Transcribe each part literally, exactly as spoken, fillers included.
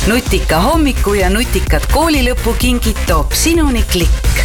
Nutika hommiku ja nutikad koolilõpu kingid toob sinuni Klikk.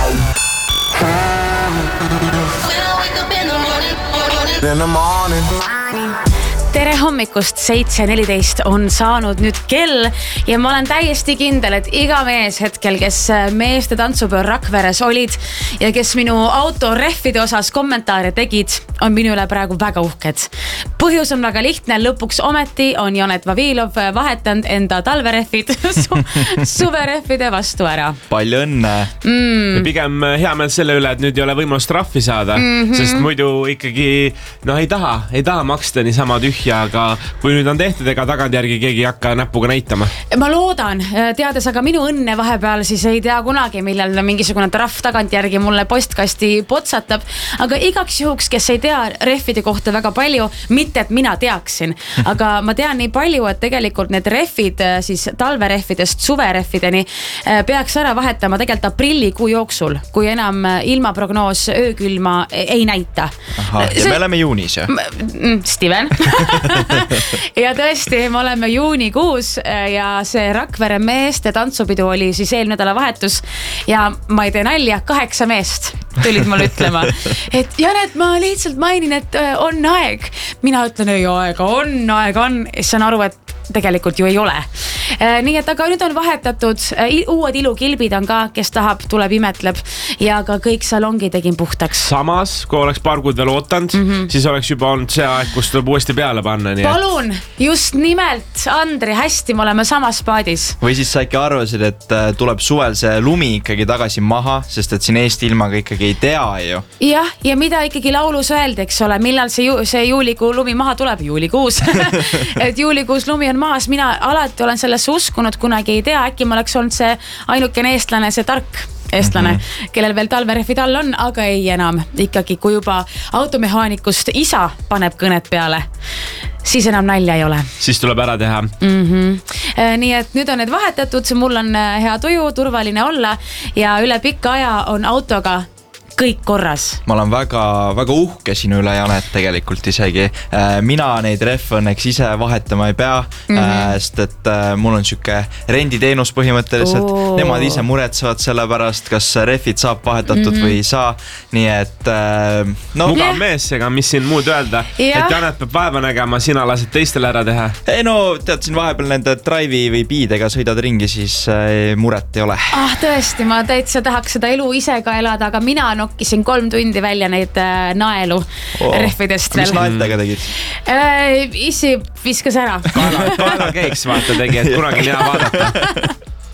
Tere hommikust, seitse neliteist on saanud nüüd kell ja ma olen täiesti kindel, et iga mees hetkel, kes meeste tantsupäev Rakveres olid ja kes minu auto rehvide osas kommentaare tegid, on minu üle praegu väga uhked. Põhjus on väga lihtne, lõpuks ometi on Janet Vavilov vahetanud enda talverehvid su suverehvide vastu ära. Palju õnne! Mm. Pigem hea meel selle üle, et nüüd ei ole võimalust trahvi saada, mm-hmm. sest muidu ikkagi no, ei taha, ei taha maksta niisama tühja, aga kui nüüd on tehtud, ega tagantjärgi keegi hakka näpuga näitama. Ma loodan, teades aga minu õnne vahepeal, siis ei tea kunagi, millal mingisugune trahv tagantjärgi mulle postkasti potsatab, aga igaks juhuks, kes ei tea rehvide kohta väga palju, mitte et mina teaksin, aga ma tean nii palju, et tegelikult need rehvid siis talverehvidest suverehvideni peaks ära vahetama tegelikult aprillikuu jooksul, kui enam ilmaprognoos öökülma ei näita. Aha, ja See... me oleme juunis, jah? Steven. Ja tõesti, me oleme juunikuus ja see Rakvere meeste tantsupidu oli siis eelmine nädala vahetus ja ma ei tee nalja, kaheksa meest tulid mulle ütlema, et Janet, ma lihtsalt mainin, et on aeg. Mina ütlen, ei aega on, aega on. Saan aru, et tegelikult ju ei ole. Nii et aga nüüd on vahetatud, uued ilukilbid on ka, kes tahab, tuleb imetleb ja ka kõik salongi tegin puhtaks. Samas, kui oleks paar kuud veel ootanud, mm-hmm. siis oleks juba olnud see aeg, kus tuleb uuesti peale panna. Nii Palun, just nimelt, Andri, hästi, me oleme samas paadis. Või siis sa ikka arvasid, et tuleb suvel see lumi ikkagi tagasi maha, sest et siin Eesti ilmaga ikkagi ei tea ju. Jah, ja mida ikkagi laulus öeldi, eks ole, millal see, ju, see juulikuu lumi maha tuleb? Juulikuus. Et juulikuus lumi on maas, mina alati olen sellesse uskunud, kunagi ei tea, äkki ma oleks olnud see ainukene eestlane, see tark eestlane, mm-hmm. kellel veel talverehvid all on, aga ei enam. Ikkagi, kui juba automehaanikust isa paneb kõnet peale, siis enam nalja ei ole. Siis tuleb ära teha. Mm-hmm. Nii et nüüd on need vahetatud, mul on hea tuju, turvaline olla ja üle pikka aja on autoga kõik korras. Ma olen väga, väga uhke sinu üle, Janet, tegelikult isegi. Mina neid rehve õnneks ise vahetama ei pea, mm-hmm. sest et mul on siuke renditeenus põhimõtteliselt. Oo. Nemad ise muretsevad selle pärast, kas rehvid saab vahetatud mm-hmm. või ei saa. Nii et no. Mugav yeah. mees, ega mis siin muud öelda, yeah. et Janet peab vaeva nägema, sina lased teistele ära teha. Ei no, tead siin vahepeal nende drive'i või biidega sõidad ringi, siis muret ei ole. Ah, tõesti, ma täitsa tahaks seda elu ise ka elada, aga mina no nokkisin kolm tundi välja neid äh, naelu oh. rehvidest veel. Mis naeltega tegid? Äh, isi viskas ära. Kaela, kaela keiks vaata tegi, et kunagi on hea vaadata.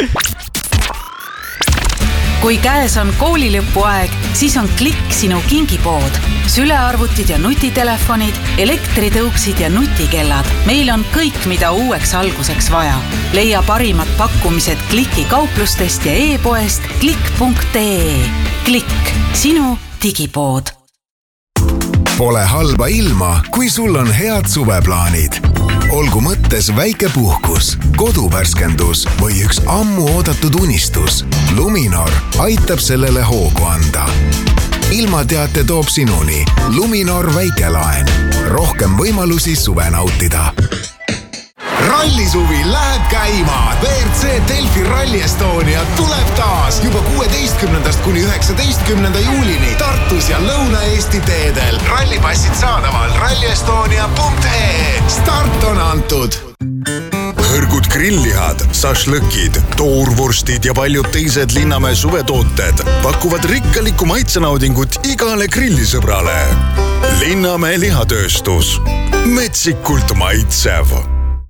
Kui käes on koolilõpuaeg, siis on Klikk sinu kingipood. Sülearvutid ja nutitelefonid, elektritõuksid ja nutikellad. Meil on kõik, mida uueks alguseks vaja. Leia parimad pakkumised Klikki kauplustest ja e-poest klikk punkt ee. Klikk, sinu digipood. Pole halba ilma, kui sul on head suveplaanid. Olgu mõttes väike puhkus, koduvärskendus või üks ammu oodatud unistus. Luminor aitab sellele hoogu anda. Ilmateate toob sinuni Luminor väikelaen. Rohkem võimalusi suve nautida. Rallisuvi läheb käima. V R C Delfi Rally Estonia tuleb taas juba kuueteistkümnendast kuni üheksateistkümnenda juulini Tartus ja Lõuna-Eesti teedel. Rallipassid saadaval ralli estonia punkt ee. Start on antud. Hõrgud grillihad, sašlõkid, toorvorstid ja paljud teised Linnamäe suvetooted pakuvad rikkaliku maitsenaudingut igale grillisõbrale. Linnamäe lihatööstus. Metsikult maitsev.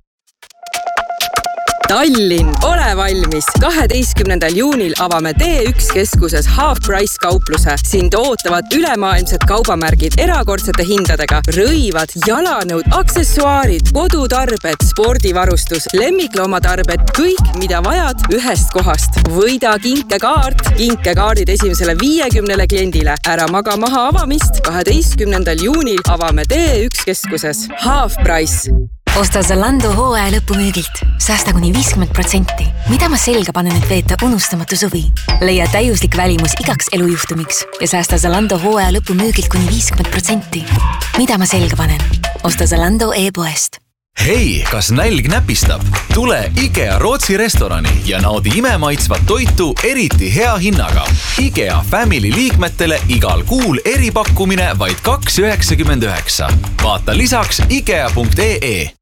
Tallinn, ole valmis! kaheteistkümnendal juunil avame D üks keskuses Half Price kaupluse. Sind ootavad ülemaailmsed kaubamärgid erakordsete hindadega. Rõivad, jalanõud, aksessuaarid, kodutarbed, spordivarustus, lemmikloomatarbed, kõik, mida vajad ühest kohast. Võida kinkekaart, kinkekaardid esimesele viiekümnele kliendile. Ära maga maha avamist. kaheteistkümnendal juunil avame D üks keskuses Half Price. Osta Zalando hooaja lõpumüügilt. Säästa kuni viiskümmend protsenti. Mida ma selga panen, et veeta unustamatu suvi? Leia täiuslik välimus igaks elujuhtumiks ja säästa Zalando hooaja lõpumüügilt kuni viiskümmend protsenti. Mida ma selga panen? Osta Zalando e-poest. Hei, kas nälg näpistab? Tule IKEA Rootsi restorani ja naudi imemaitsvat toitu eriti hea hinnaga. IKEA Family liikmetele igal kuul eripakkumine vaid kaks üheksakümmend üheksa. Vaata lisaks ikea punkt ee.